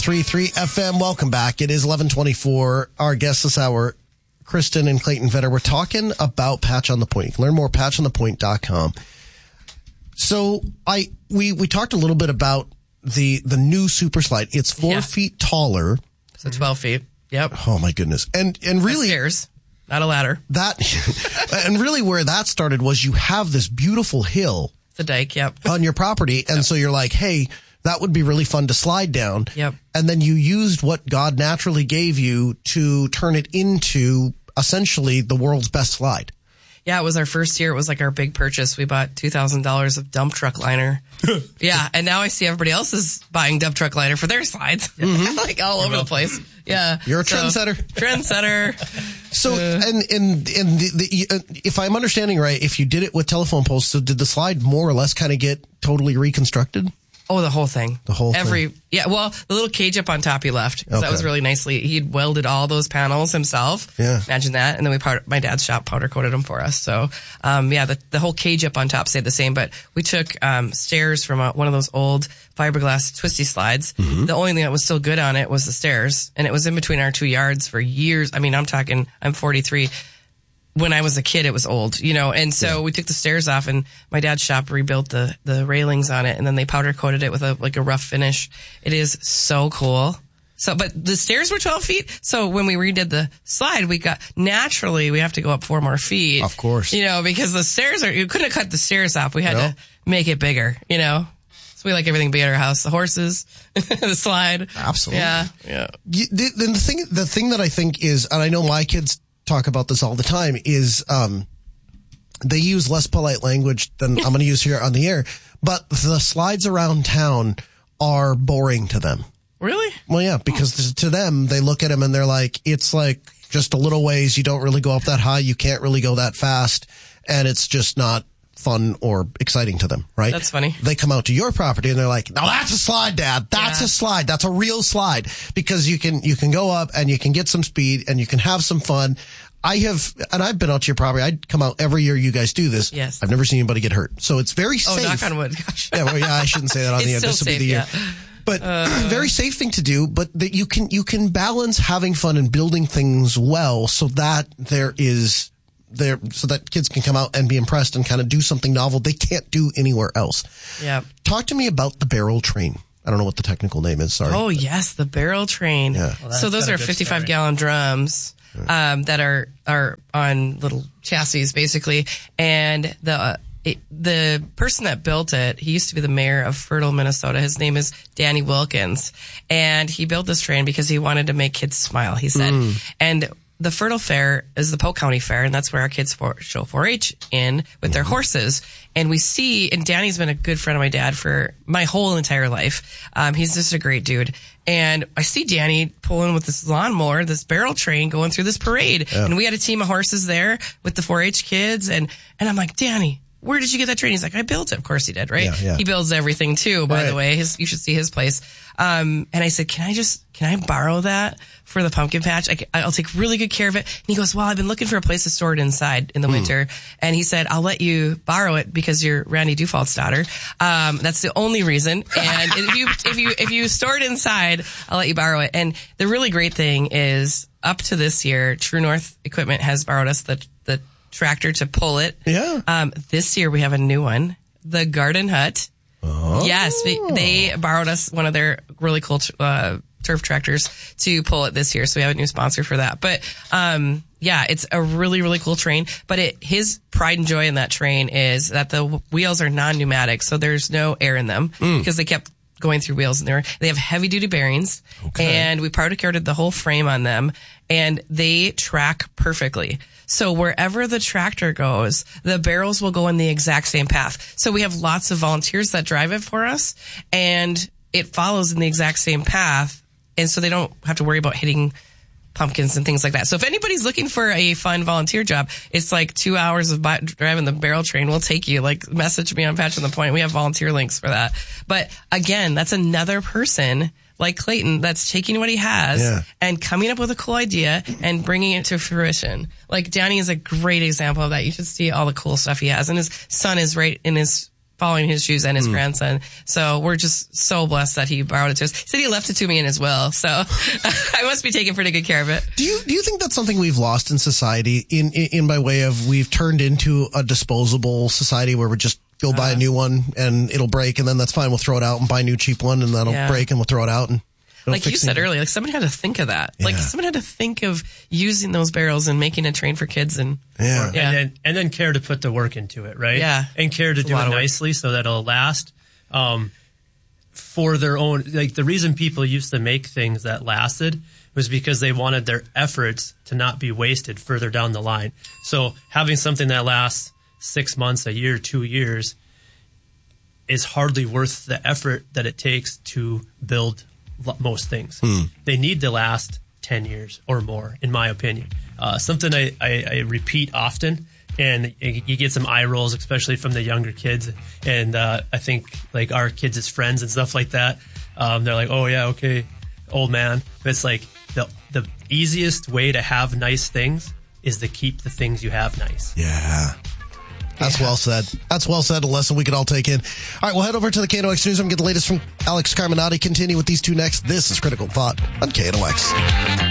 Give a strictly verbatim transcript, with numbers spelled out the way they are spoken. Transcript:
three three F M. Welcome back. It is eleven twenty-four. Our guests this hour, Kristen and Clayton Vetter. We're talking about Patch on the Point. You can learn more at patch on the point dot com. So I we we talked a little bit about the the new Super Slide. It's four Yeah. feet taller. So twelve feet. Yep. Oh my goodness. And and really Stairs, not a ladder. that and really where that started was you have this beautiful hill It's a dike. Yep. on your property, and so you're like, hey, that would be really fun to slide down. Yep. And then you used what God naturally gave you to turn it into essentially the world's best slide. Yeah, it was our first year. It was like our big purchase. We bought two thousand dollars of dump truck liner. Yeah, and now I see everybody else is buying dump truck liner for their slides. Mm-hmm. Like all over the place. Yeah. You're a So, trendsetter. Trendsetter. So, and, and, and the, the, uh, if I'm understanding right, if you did it with telephone poles, so did the slide more or less kind of get totally reconstructed? Oh, the whole thing. The whole Every, thing. Yeah, well, the little cage up on top he left. 'Cause That Okay. was really nicely. He'd welded all those panels himself. Yeah. Imagine that. And then we powder, my dad's shop powder coated them for us. So, um, yeah, the, the whole cage up on top stayed the same, but we took, um, stairs from a, one of those old fiberglass twisty slides. Mm-hmm. The only thing that was still good on it was the stairs, and it was in between our two yards for years. I mean, I'm talking, I'm forty-three. When I was a kid, it was old, you know, and so yeah. we took the stairs off, and my dad's shop rebuilt the, the railings on it, and then they powder coated it with a, like a rough finish. It is so cool. So, but the stairs were twelve feet. So when we redid the slide, we got, naturally, we have to go up four more feet. Of course. You know, because the stairs are, you couldn't have cut the stairs off. We had No. to make it bigger, you know. So we like everything big at our house. The horses, the slide. Absolutely. Yeah. Yeah. You, the, the thing, the thing that I think is, and I know my kids talk about this all the time, is um they use less polite language than I'm going to use here on the air, but the slides around town are boring to them. Really? Well, yeah, because to them, they look at them and they're like, it's like just a little ways. You don't really go up that high. You can't really go that fast. And it's just not fun or exciting to them, right? That's funny. They come out to your property and they're like, no, that's a slide, Dad. That's Yeah. a slide. That's a real slide, because you can, you can go up and you can get some speed and you can have some fun. I have, and I've been out to your property. I come out every year you guys do this. Yes. I've never seen anybody get hurt. So it's very Oh, safe. knock on wood. Gosh. Yeah, well, yeah, I shouldn't say that on It's the end. still This will be safe, the year. yeah. But very safe thing to do, but that you can, you can balance having fun and building things well so that there is there, so that kids can come out and be impressed and kind of do something novel they can't do anywhere else. Yeah. Talk to me about the barrel train. I don't know what the technical name is. Sorry. Oh, yes, the barrel train. Yeah. Well, so those got a are good fifty-five story. gallon drums um, that are are on little chassis, basically. And the uh, it, the person that built it, he used to be the mayor of Fertile, Minnesota. His name is Danny Wilkins. And he built this train because he wanted to make kids smile, he said. Mm. And the Fertile Fair is the Polk County Fair, and that's where our kids for, show four H in with their horses. And we see, and Danny's been a good friend of my dad for my whole entire life. Um, he's just a great dude. And I see Danny pulling with this lawnmower, this barrel train going through this parade. Yeah. And we had a team of horses there with the four H kids. And, and I'm like, Danny, where did you get that train? He's like, I built it. Of course he did, right? Yeah, yeah. He builds everything too, by Right. the way. His, you should see his place. Um, and I said, can I just, can I borrow that for the pumpkin patch? I, ca- I'll take really good care of it. And he goes, well, I've been looking for a place to store it inside in the winter. And he said, I'll let you borrow it because you're Randy Dufault's daughter. Um, that's the only reason. And if you, if you, if you store it inside, I'll let you borrow it. And the really great thing is up to this year, True North Equipment has borrowed us the, the tractor to pull it. Yeah. Um, this year we have a new one, the Garden Hut. Oh. Yes, they, they borrowed us one of their really cool uh, turf tractors to pull it this year, so we have a new sponsor for that. But um, yeah, it's a really really cool train. But it, his pride and joy in that train is that the wheels are non-pneumatic, so there's no air in them because they kept going through wheels, and they they have heavy duty bearings, Okay. and we powder coated the whole frame on them, and they track perfectly. So wherever the tractor goes, the barrels will go in the exact same path. So we have lots of volunteers that drive it for us, and it follows in the exact same path. And so they don't have to worry about hitting pumpkins and things like that. So if anybody's looking for a fun volunteer job, it's like two hours of bi- driving the barrel train. We'll take you. Like, message me on Patch on the Point. We have volunteer links for that. But again, that's another person like Clayton that's taking what he has Yeah. and coming up with a cool idea and bringing it to fruition. Like, Danny is a great example of that. You should see all the cool stuff he has. And his son is right in his following his shoes and his mm. grandson. So we're just so blessed that he borrowed it to us. He said he left it to me in his will. So I must be taking pretty good care of it. Do you, do you think that's something we've lost in society in, in, in by way of we've turned into a disposable society where we're just go buy uh, a new one and it'll break and then that's fine. We'll throw it out and buy a new cheap one and that'll yeah. break and we'll throw it out and like you said earlier, like somebody had to think of that. Yeah. Like someone had to think of using those barrels and making a train for kids and yeah. yeah. And then and then care to put the work into it, right? Yeah. And care to it's do it nicely so that it'll last. Um, for their own, like the reason people used to make things that lasted was because they wanted their efforts to not be wasted further down the line. So having something that lasts six months, a year, two years is hardly worth the effort that it takes to build most things. Hmm. They need to last ten years or more, in my opinion. Uh, something I, I, I repeat often, and you get some eye rolls, especially from the younger kids. And uh, I think like our kids as friends and stuff like that, um, they're like, oh yeah, okay, old man. But it's like the the easiest way to have nice things is to keep the things you have nice. Yeah. That's yeah. well said. That's well said. A lesson we could all take in. All right, we'll head over to the K N O X Newsroom and get the latest from Alex Carminati. Continue with these two next. This is Critical Thought on K N O X.